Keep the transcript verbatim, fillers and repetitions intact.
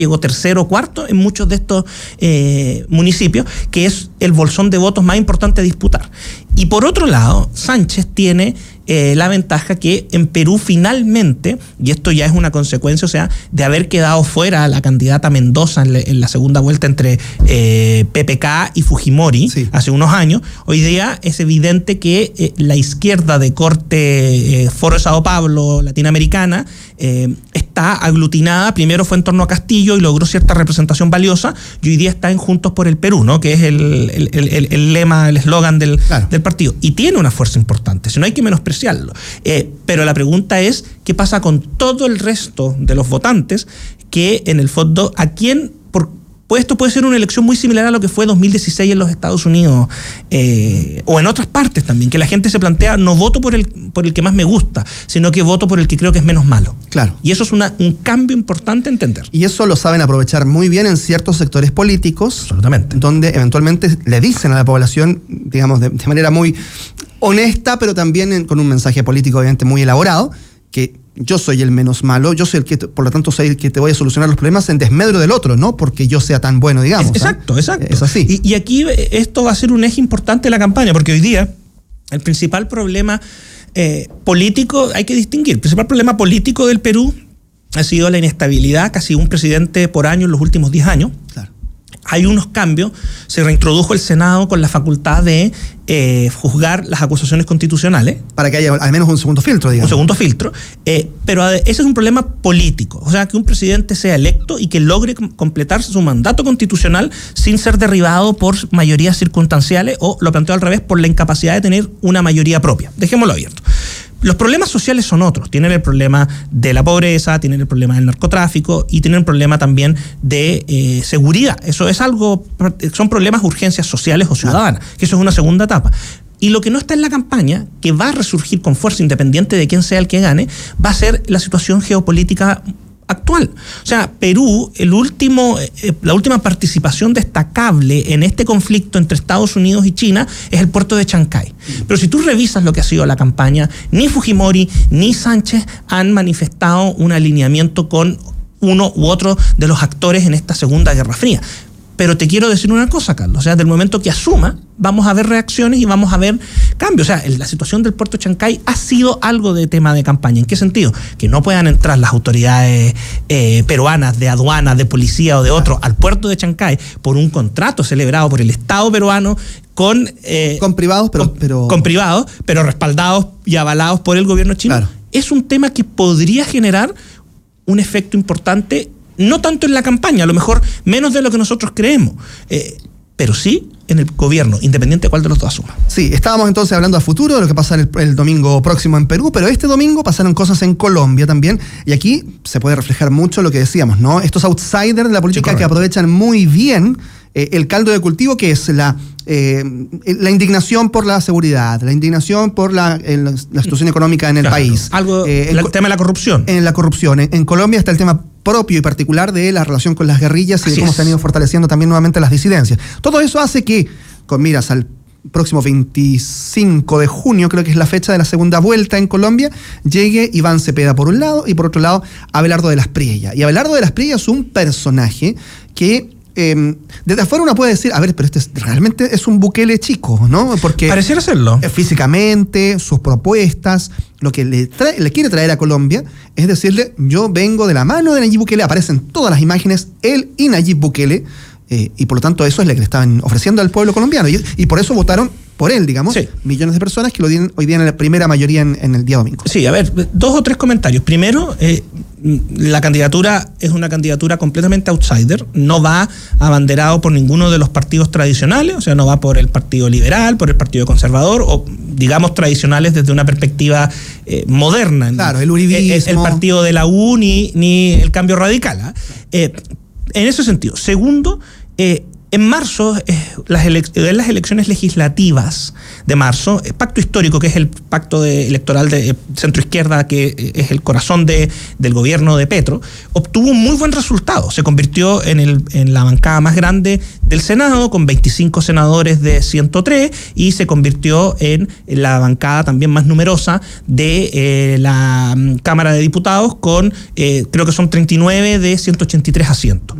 llegó tercero o cuarto en muchos de estos eh, municipios, que es el bolsón de votos más importante a disputar. Y por otro lado, Sánchez tiene eh, la ventaja que en Perú finalmente, y esto ya es una consecuencia, o sea, de haber quedado fuera la candidata Mendoza en, le, en la segunda vuelta entre eh, P P K y Fujimori, sí, hace unos años, hoy día es evidente que eh, la izquierda de corte eh, Foro de Sao Paulo, latinoamericana, eh, está aglutinada, primero fue en torno a Castillo y logró cierta representación valiosa, y hoy día está en Juntos por el Perú, ¿no? Que es el, el, el, el lema, el eslogan del, claro, del partido, y tiene una fuerza importante, si no hay que menospreciarlo. Eh, pero la pregunta es, ¿qué pasa con todo el resto de los votantes que en el fondo, a quién, por pues esto puede ser una elección muy similar a lo que fue dos mil dieciséis en los Estados Unidos eh, o en otras partes también, que la gente se plantea, no voto por el, por el que más me gusta, sino que voto por el que creo que es menos malo. Claro. Y eso es una, un cambio importante a entender. Y eso lo saben aprovechar muy bien en ciertos sectores políticos. Absolutamente. Donde eventualmente le dicen a la población, digamos, de, de manera muy honesta, pero también en, con un mensaje político obviamente muy elaborado, que yo soy el menos malo, yo soy el que, por lo tanto, soy el que te voy a solucionar los problemas en desmedro del otro, no porque yo sea tan bueno, digamos. Exacto, ¿eh? exacto. Es así. Y, y aquí esto va a ser un eje importante de la campaña, porque hoy día el principal problema eh, político, hay que distinguir, el principal problema político del Perú ha sido la inestabilidad, casi un presidente por año en los últimos diez años. Claro. Hay unos cambios, se reintrodujo el Senado con la facultad de eh, juzgar las acusaciones constitucionales. Para que haya al menos un segundo filtro, digamos. Un segundo filtro, eh, pero ese es un problema político, o sea, que un presidente sea electo y que logre completar su mandato constitucional sin ser derribado por mayorías circunstanciales o, lo planteo al revés, por la incapacidad de tener una mayoría propia. Dejémoslo abierto. Los problemas sociales son otros. Tienen el problema de la pobreza, tienen el problema del narcotráfico y tienen el problema también de eh, seguridad. Eso es algo, son problemas, urgencias sociales o ciudadanas, que eso es una segunda etapa. Y lo que no está en la campaña, que va a resurgir con fuerza independiente de quién sea el que gane, va a ser la situación geopolítica actual. O sea, Perú, el último, eh, la última participación destacable en este conflicto entre Estados Unidos y China es el puerto de Chancay. Pero si tú revisas lo que ha sido la campaña, ni Fujimori ni Sánchez han manifestado un alineamiento con uno u otro de los actores en esta Segunda Guerra Fría. Pero te quiero decir una cosa, Carlos, o sea, del momento que asuma, vamos a ver reacciones y vamos a ver cambios. O sea, la situación del puerto de Chancay ha sido algo de tema de campaña. ¿En qué sentido? Que no puedan entrar las autoridades eh, peruanas de aduana, de policía o de otro al puerto de Chancay por un contrato celebrado por el Estado peruano con... Eh, con privados, pero, con, pero... con privados, pero respaldados y avalados por el gobierno chino. Claro. Es un tema que podría generar un efecto importante, no tanto en la campaña, a lo mejor menos de lo que nosotros creemos, eh, pero sí en el gobierno, independiente de cuál de los dos asuma. Sí, estábamos entonces hablando a futuro de lo que pasa el, el domingo próximo en Perú, pero este domingo pasaron cosas en Colombia también, y aquí se puede reflejar mucho lo que decíamos, ¿no? Estos outsiders de la política, sí, que aprovechan muy bien eh, el caldo de cultivo, que es la, eh, la indignación por la seguridad, la indignación por la, el, la situación económica en el claro, país. Algo, eh, el, el tema de la corrupción. En la corrupción. En, en Colombia está el tema propio y particular de la relación con las guerrillas y Así de cómo es. se han ido fortaleciendo también nuevamente las disidencias. Todo eso hace que, con miras al próximo veinticinco de junio, creo que es la fecha de la segunda vuelta en Colombia, llegue Iván Cepeda por un lado y por otro lado Abelardo de las Priella. Y Abelardo de las Priella es un personaje que Eh, desde afuera uno puede decir, a ver, pero este es, realmente es un Bukele chico, ¿no? Porque pareciera serlo. Físicamente, sus propuestas, lo que le, trae, le quiere traer a Colombia es decirle, yo vengo de la mano de Nayib Bukele, aparecen todas las imágenes, él y Nayib Bukele, eh, y por lo tanto eso es lo que le estaban ofreciendo al pueblo colombiano, y, y por eso votaron por él, digamos, sí. millones de personas que lo tienen hoy día en la primera mayoría en, en el día domingo. Sí, a ver, dos o tres comentarios. Primero, eh, la candidatura es una candidatura completamente outsider, no va abanderado por ninguno de los partidos tradicionales, o sea, no va por el Partido Liberal, por el Partido Conservador, o digamos tradicionales desde una perspectiva eh, moderna. Claro, el uribismo. El, el partido de la U ni, ni el Cambio Radical. ¿eh? Eh, en ese sentido. Segundo, eh, En marzo, eh, las, elec en las elecciones legislativas de marzo, el pacto histórico, que es el pacto de, electoral de eh, centro-izquierda, que eh, es el corazón de, del gobierno de Petro, obtuvo un muy buen resultado. Se convirtió en, el, en la bancada más grande del Senado, con veinticinco senadores de ciento tres, y se convirtió en la bancada también más numerosa de eh, la um, Cámara de Diputados, con eh, creo que son treinta y nueve de ciento ochenta y tres asientos.